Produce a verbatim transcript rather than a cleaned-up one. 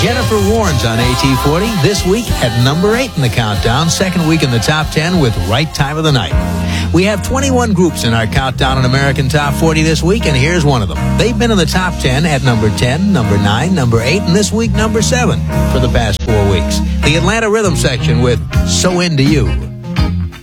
Jennifer Warnes on A T forty, this week at number eight in the countdown, second week in the top ten with Right Time of the Night. We have twenty-one groups in our countdown on American Top forty this week, and here's one of them. They've been in the top ten at number ten, number nine, number eight, and this week number seven for the past four weeks. The Atlanta Rhythm Section with So Into You.